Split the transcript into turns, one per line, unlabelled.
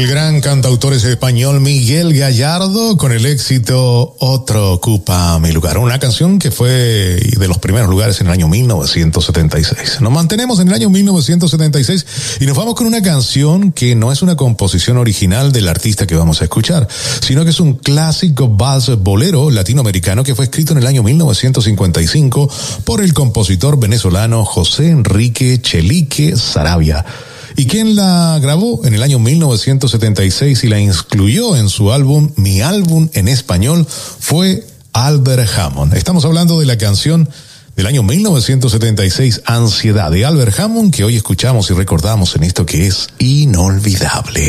El gran cantautor es español Miguel Gallardo con el éxito Otro ocupa mi lugar, una canción que fue de los primeros lugares en el año 1976. Nos mantenemos en el año 1976 y nos vamos con una canción que no es una composición original del artista que vamos a escuchar, sino que es un clásico vals bolero latinoamericano que fue escrito en el año 1955 por el compositor venezolano José Enrique Chelique Saravia. ¿Y quién la grabó en el año 1976 y la incluyó en su álbum, Mi álbum en español, fue Albert Hammond? Estamos hablando de la canción del año 1976, Ansiedad, de Albert Hammond, que hoy escuchamos y recordamos en esto que es inolvidable.